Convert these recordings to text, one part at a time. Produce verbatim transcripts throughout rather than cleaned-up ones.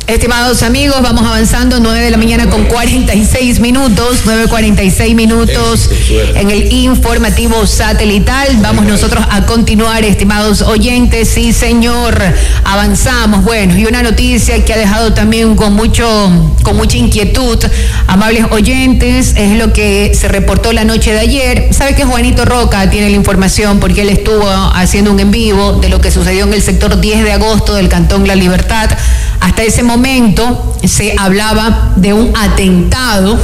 Estimados amigos, vamos avanzando, nueve de la mañana con cuarenta y seis minutos, nueve cuarenta y seis minutos en el informativo satelital. Vamos nosotros a continuar, estimados oyentes. Sí, señor, avanzamos. Bueno, y una noticia que ha dejado también con mucho, con mucha inquietud, amables oyentes, es lo que se reportó la noche de ayer. Sabe que Juanito Roca tiene la información porque él estuvo haciendo un en vivo de lo que sucedió en el sector diez de agosto del Cantón La Libertad. Hasta ese momento se hablaba de un atentado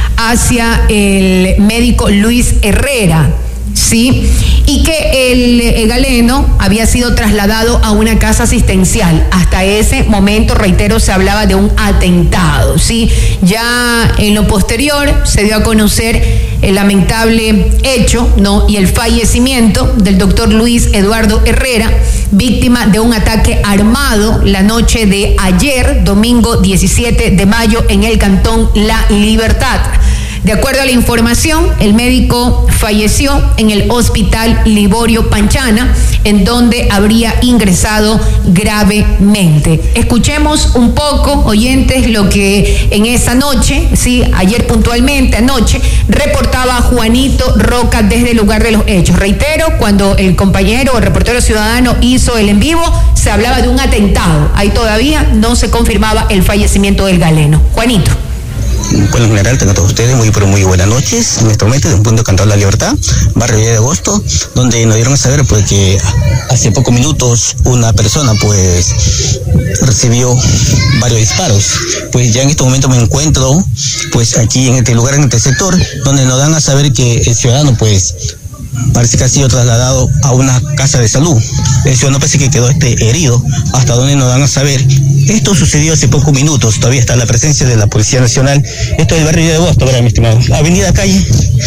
hacia el médico Luis Herrera, ¿sí? Y que el, el galeno había sido trasladado a una casa asistencial. Hasta ese momento, reitero, se hablaba de un atentado, ¿sí? Ya en lo posterior se dio a conocer el lamentable hecho, ¿no? Y el fallecimiento del doctor Luis Eduardo Herrera, víctima de un ataque armado la noche de ayer, domingo diecisiete de mayo, en el Cantón La Libertad. De acuerdo a la información, el médico falleció en el Hospital Liborio Panchana, en donde habría ingresado gravemente. Escuchemos un poco, oyentes, lo que en esa noche, sí, ayer puntualmente, anoche, reportaba Juanito Roca desde el lugar de los hechos. Reitero, cuando el compañero, el reportero ciudadano, hizo el en vivo, se hablaba de un atentado. Ahí todavía no se confirmaba el fallecimiento del galeno. Juanito. Bueno, en general, tengo a todos ustedes muy, pero muy buenas noches. En este momento, en un punto de Cantón La Libertad, barrio diez de agosto, donde nos dieron a saber pues que hace pocos minutos una persona pues recibió varios disparos. Pues ya en este momento me encuentro pues aquí en este lugar, en este sector, donde nos dan a saber que el ciudadano pues parece que ha sido trasladado a una casa de salud. El ciudadano parece que quedó este herido, hasta donde nos dan a saber. Esto sucedió hace pocos minutos, todavía está la presencia de la Policía Nacional. Esto es el barrio de agosto, ¿verdad, mi estimado? Avenida Calle.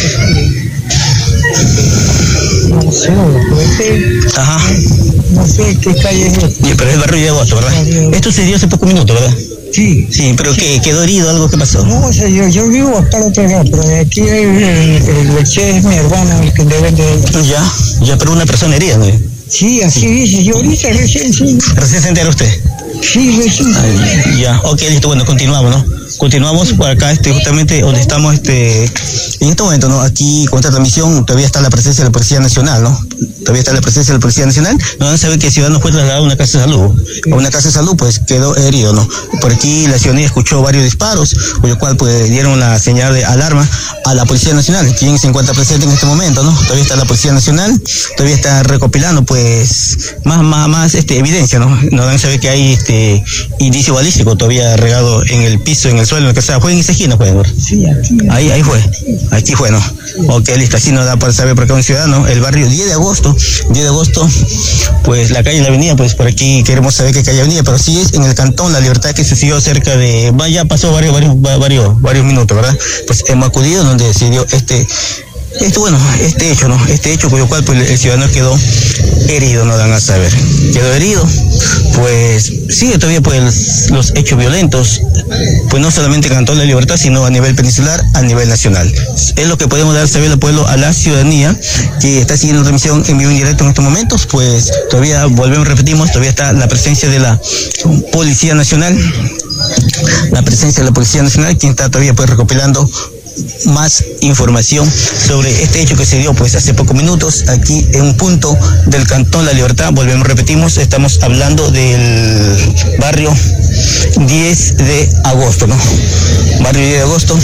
No sé, no sé. Ajá. No sé qué calle es esta. Sí, pero es el barrio de agosto, ¿verdad? Esto sucedió hace pocos minutos, ¿verdad? Sí. Sí, pero ¿qué? ¿Quedó herido? ¿Algo que pasó? No, o sea, yo, yo vivo hasta el otro lado, pero aquí el, el, el leche es mi hermano, el que deben de... Ya, ya, pero una persona herida, ¿no? Sí, así dice, yo ahorita recién, sí. ¿Recién se entera usted? Sí, recién. Ay, ya, ok, listo, bueno, continuamos, ¿no? Continuamos por acá, este, justamente donde estamos, este, en este momento, ¿no? Aquí con esta transmisión todavía está la presencia de la Policía Nacional, ¿no? Todavía está la presencia de la Policía Nacional. Nos van a saber que el ciudadano fue trasladado a una casa de salud. A una casa de salud, pues quedó herido, ¿no? Por aquí la ciudadanía escuchó varios disparos, por lo cual, pues, dieron la señal de alarma a la Policía Nacional, quien se encuentra presente en este momento, ¿no? Todavía está la Policía Nacional, todavía está recopilando, pues, más, más, más, este, evidencia, ¿no? Nos van a saber que hay, este, indicio balístico todavía regado en el piso, en el suelo, en la casa. ¿Fue en esa esquina, fue? Sí, aquí. Ahí, ahí fue. Aquí fue, ¿no? Ok, listo. Así nos da para saber por acá un ciudadano. El barrio diez de agosto, diez de agosto, pues la calle La Avenida, pues por aquí queremos saber qué calle Avenida, pero sí es en el Cantón La Libertad, que sucedió cerca de, ya pasó varios, varios, varios, varios minutos, ¿verdad? Pues hemos acudido donde se dio este, este, bueno, este hecho, ¿no? Este hecho, por lo cual, pues el ciudadano quedó herido, nos dan a saber. Quedó herido, pues sigue todavía pues los hechos violentos, pues no solamente en Cantón La Libertad, sino a nivel peninsular, a nivel nacional. Es lo que podemos dar a saber al pueblo, a la ciudadanía que está siguiendo la transmisión en vivo en directo en estos momentos. Pues todavía, volvemos, repetimos, todavía está la presencia de la Policía Nacional, la presencia de la Policía Nacional, quien está todavía pues recopilando más información sobre este hecho que se dio pues hace pocos minutos aquí en un punto del Cantón La Libertad. Volvemos, repetimos, estamos hablando del barrio diez de agosto, ¿no? Barrio diez de agosto.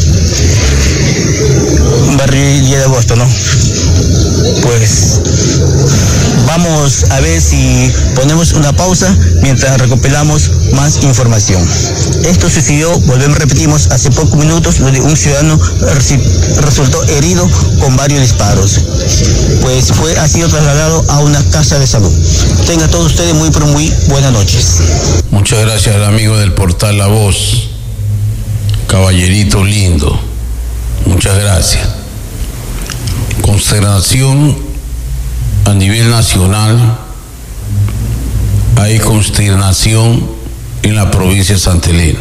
Barrio diez de agosto, ¿no? Pues vamos a ver si ponemos una pausa mientras recopilamos más información. Esto sucedió, volvemos, repetimos, hace pocos minutos, donde un ciudadano resultó herido con varios disparos. Pues fue, ha sido trasladado a una casa de salud. Tengan todos ustedes muy, pero muy buenas noches. Muchas gracias al amigo del portal La Voz, caballerito lindo. Muchas gracias. Consternación a nivel nacional, hay consternación en la provincia de Santa Elena.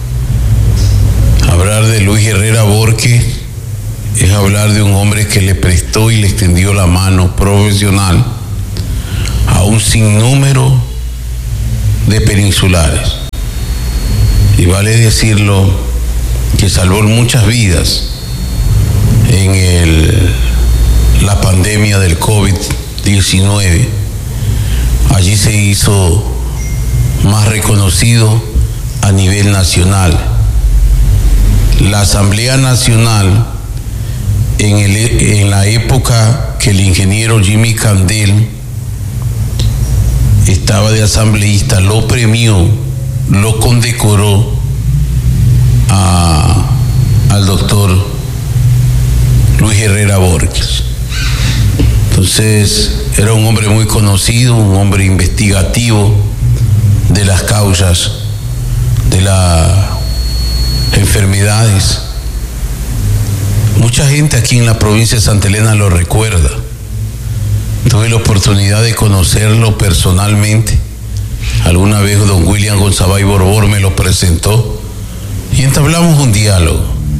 Hablar de Luis Herrera Borque es hablar de un hombre que le prestó y le extendió la mano profesional a un sinnúmero de peninsulares. y vale decirlo, que salvó muchas vidas en el, la pandemia del COVID diecinueve. Allí se hizo más reconocido a nivel nacional. La Asamblea Nacional, en, el, en la época que el ingeniero Jimmy Candel estaba de asambleísta, lo premió, lo condecoró a, al doctor Luis Herrera Borges. Entonces, era un hombre muy conocido, un hombre investigativo de las causas de las enfermedades. Mucha gente aquí en la provincia de Santa Elena lo recuerda. Tuve la oportunidad de conocerlo personalmente. Alguna vez don William Gonzabay Borbor me lo presentó y entablamos un diálogo.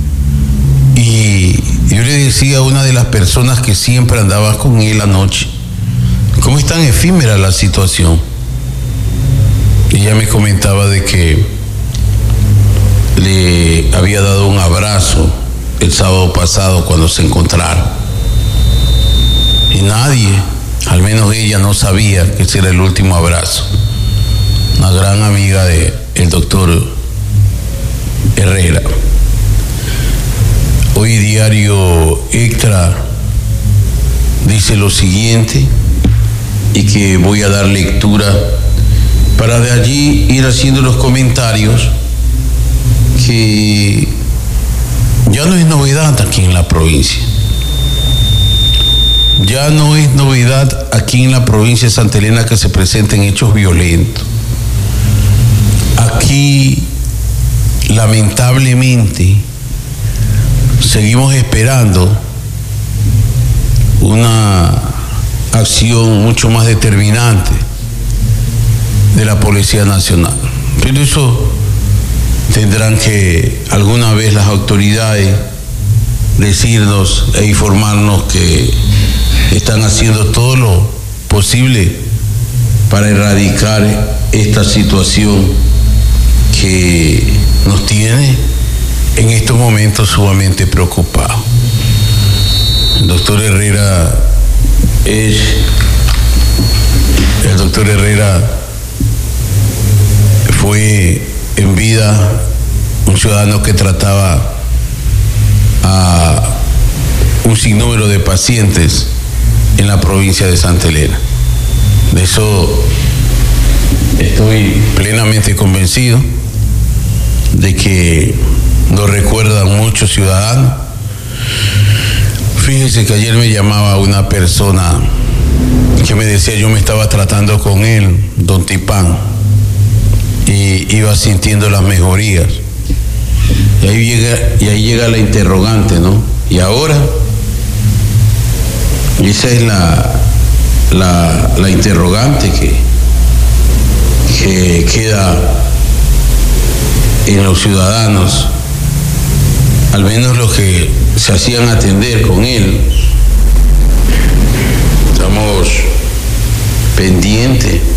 Y yo le decía a una de las personas que siempre andaba con él anoche, ¿cómo es tan efímera la situación? Y ella me comentaba de que le había dado un abrazo el sábado pasado cuando se encontraron. Y nadie, al menos ella, no sabía que ese era el último abrazo. Una gran amiga del doctor Herrera. Hoy Diario Extra dice lo siguiente, y que voy a dar lectura para de allí ir haciendo los comentarios, que ya no es novedad aquí en la provincia. Ya no es novedad aquí en la provincia de Santa Elena que se presenten hechos violentos. Aquí, lamentablemente, seguimos esperando una acción mucho más determinante de la Policía Nacional. Pero eso tendrán que alguna vez las autoridades decirnos e informarnos que están haciendo todo lo posible para erradicar esta situación que nos tiene en estos momentos sumamente preocupados. El doctor Herrera es, el doctor Herrera fue en vida un ciudadano que trataba a un sinnúmero de pacientes en la provincia de Santa Elena. De eso estoy plenamente convencido, de que lo recuerdan muchos ciudadanos. Fíjense que ayer me llamaba una persona que me decía, yo me estaba tratando con él, don Tipán, y iba sintiendo las mejorías. Y ahí llega, y ahí llega la interrogante, ¿no? Y ahora, esa es la, la, la interrogante que, que queda en los ciudadanos, al menos los que se hacían atender con él. Estamos pendientes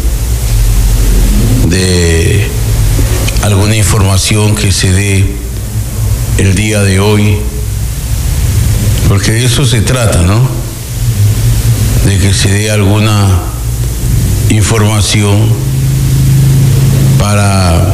de alguna información que se dé el día de hoy, porque de eso se trata, ¿no? De que se dé alguna información para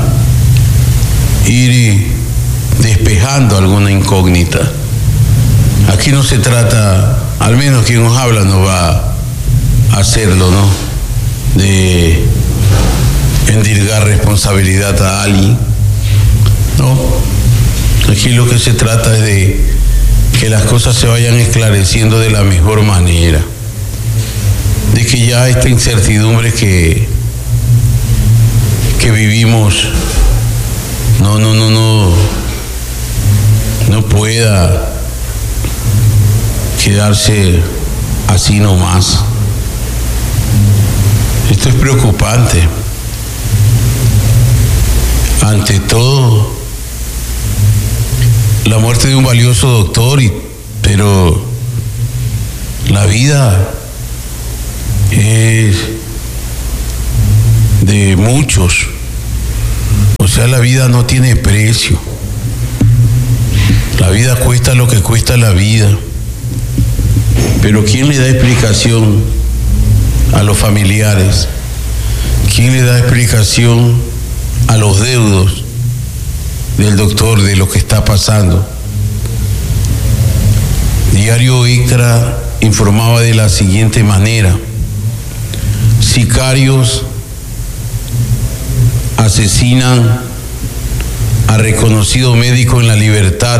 ir despejando alguna incógnita. Aquí no se trata, al menos quien nos habla no va a hacerlo, ¿no?, de endilgar responsabilidad a alguien. No, aquí lo que se trata es de que las cosas se vayan esclareciendo de la mejor manera, de que ya esta incertidumbre que que vivimos no no no no no pueda quedarse así nomás. Esto es preocupante. Ante todo, la muerte de un valioso doctor, y, pero la vida es de muchos. O sea, la vida no tiene precio. La vida cuesta lo que cuesta la vida. Pero ¿quién le da explicación a los familiares? ¿Quién le da explicación a los deudos del doctor de lo que está pasando? Diario Extra informaba de la siguiente manera: sicarios asesinan a reconocido médico en La Libertad.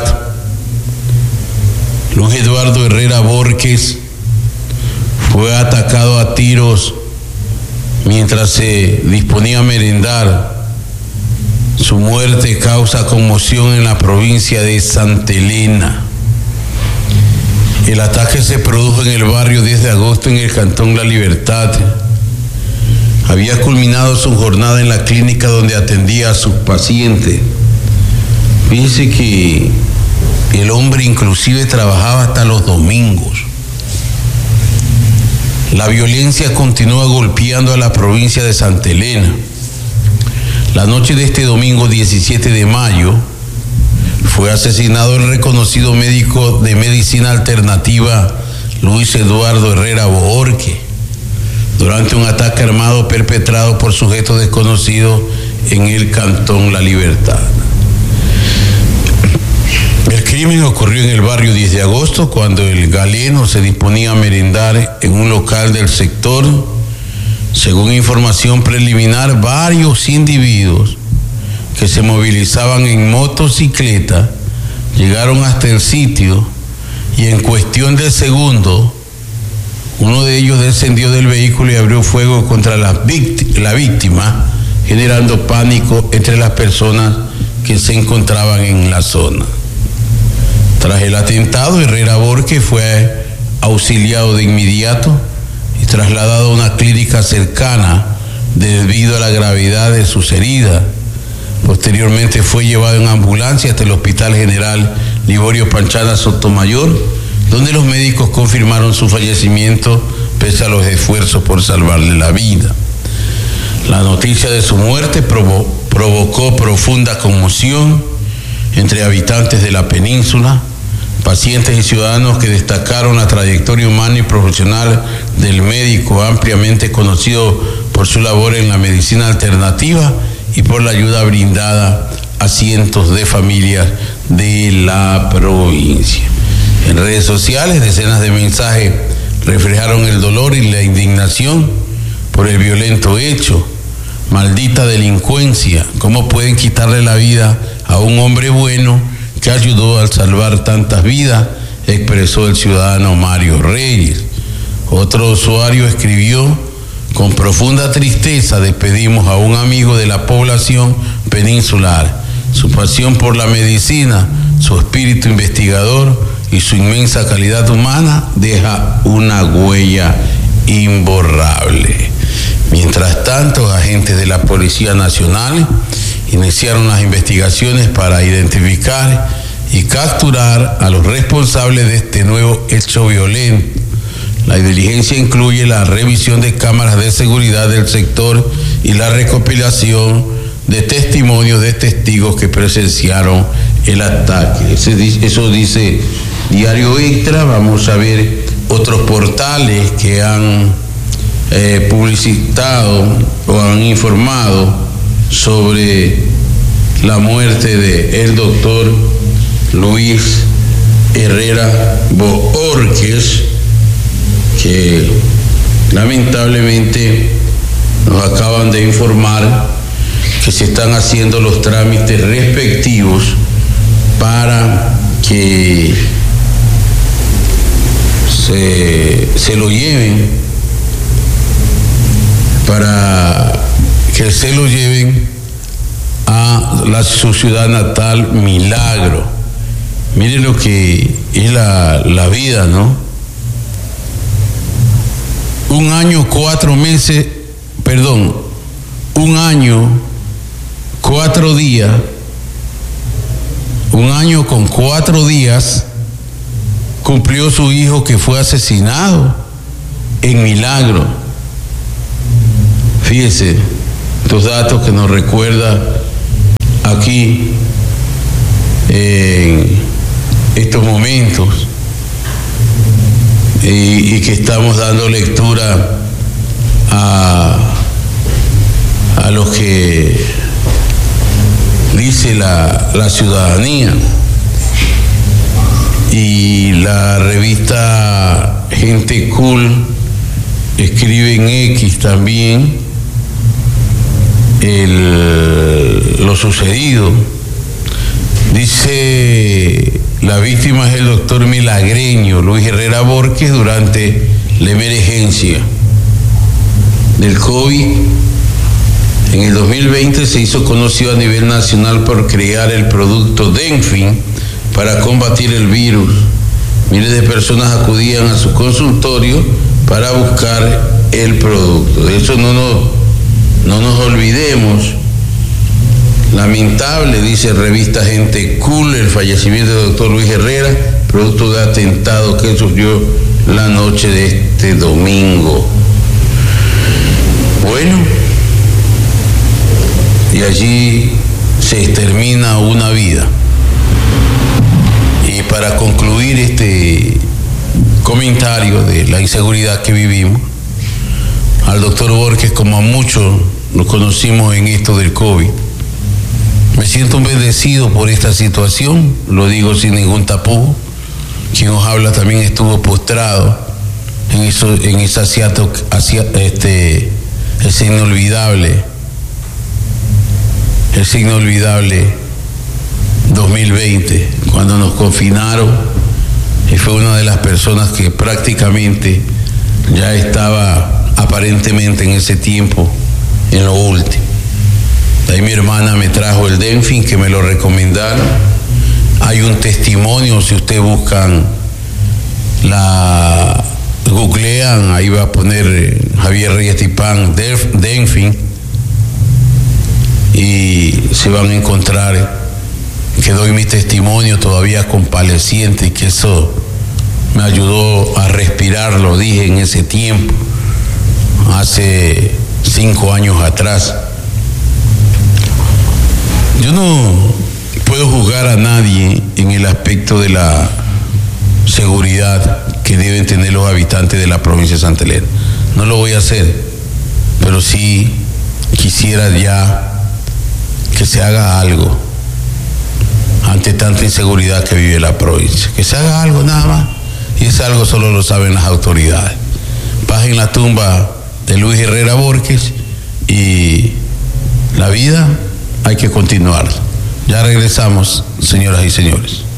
Luis Eduardo Herrera Borges fue atacado a tiros mientras se disponía a merendar. Su muerte causa conmoción en la provincia de Santa Elena. El ataque se produjo en el barrio diez de agosto en el cantón La Libertad. Había culminado su jornada en la clínica donde atendía a sus pacientes. Fíjense que el hombre inclusive trabajaba hasta los domingos. La violencia continúa golpeando a la provincia de Santa Elena. La noche de este domingo diecisiete de mayo fue asesinado el reconocido médico de medicina alternativa Luis Eduardo Herrera Borges durante un ataque armado perpetrado por sujetos desconocidos en el cantón La Libertad. El crimen ocurrió en el barrio diez de agosto cuando el galeno se disponía a merendar en un local del sector. Según información preliminar, varios individuos que se movilizaban en motocicleta llegaron hasta el sitio y en cuestión de segundos uno de ellos descendió del vehículo y abrió fuego contra la, víct- la víctima, generando pánico entre las personas que se encontraban en la zona. Tras el atentado, Herrera Borges fue auxiliado de inmediato y trasladado a una clínica cercana debido a la gravedad de sus heridas. Posteriormente fue llevado en ambulancia hasta el Hospital General Liborio Panchana Sotomayor, donde los médicos confirmaron su fallecimiento pese a los esfuerzos por salvarle la vida. La noticia de su muerte provo- provocó profunda conmoción entre habitantes de la península, pacientes y ciudadanos que destacaron la trayectoria humana y profesional del médico, ampliamente conocido por su labor en la medicina alternativa y por la ayuda brindada a cientos de familias de la provincia. En redes sociales, decenas de mensajes reflejaron el dolor y la indignación por el violento hecho. Maldita delincuencia, ¿cómo pueden quitarle la vida a un hombre bueno que ayudó a salvar tantas vidas?, expresó el ciudadano Mario Reyes. Otro usuario escribió: con profunda tristeza despedimos a un amigo de la población peninsular. Su pasión por la medicina, su espíritu investigador y su inmensa calidad humana deja una huella imborrable. Mientras tanto, agentes de la Policía Nacional iniciaron las investigaciones para identificar y capturar a los responsables de este nuevo hecho violento. La diligencia incluye la revisión de cámaras de seguridad del sector y la recopilación de testimonios de testigos que presenciaron el ataque. Eso dice Diario Extra. Vamos a ver otros portales que han eh, publicitado o han informado sobre la muerte de el doctor Luis Herrera Borges, que lamentablemente nos acaban de informar que se están haciendo los trámites respectivos para que se, se lo lleven, para que se lo lleven a la, su ciudad natal, Milagro. Miren lo que es la, la vida, ¿no? Un año, cuatro meses, perdón, un año, cuatro días, un año con cuatro días cumplió su hijo que fue asesinado en Milagro. Fíjese, estos datos que nos recuerda aquí en estos momentos y, y que estamos dando lectura a, a lo que dice la, la ciudadanía. Y la revista Gente Cool escribe en X también el, lo sucedido. Dice: la víctima es el doctor milagreño Luis Herrera Borges durante la emergencia del COVID. En el dos mil veinte se hizo conocido a nivel nacional por crear el producto Denfin para combatir el virus. Miles de personas acudían a su consultorio para buscar el producto. De eso no nos, no nos olvidemos. Lamentable, dice revista Gente Cool, el fallecimiento del doctor Luis Herrera, producto de atentado que sufrió la noche de este domingo. Bueno, y allí se extermina una vida. Y para concluir este comentario de la inseguridad que vivimos, al doctor Borges, como a muchos nos conocimos en esto del COVID, me siento bendecido por esta situación, lo digo sin ningún tapujo. Quien os habla también estuvo postrado en eso, en ese asiato, este, ese inolvidable, ese inolvidable dos mil veinte, cuando nos confinaron, y fue una de las personas que prácticamente ya estaba aparentemente en ese tiempo en lo último. Ahí mi hermana me trajo el Denfin, que me lo recomendaron. Hay un testimonio, si ustedes buscan, la googlean, ahí va a poner Javier Reyes Tipán Denfin, y se van a encontrar que doy mi testimonio todavía convaleciente, y que eso me ayudó a respirar, lo dije en ese tiempo, hace cinco años atrás. Yo no puedo juzgar a nadie en el aspecto de la seguridad que deben tener los habitantes de la provincia de Santa Elena. No lo voy a hacer, pero sí quisiera ya que se haga algo ante tanta inseguridad que vive la provincia. Que se haga algo nada más, y ese algo solo lo saben las autoridades. Paz en la tumba de Luis Herrera Borges, y la vida hay que continuar. Ya regresamos, señoras y señores.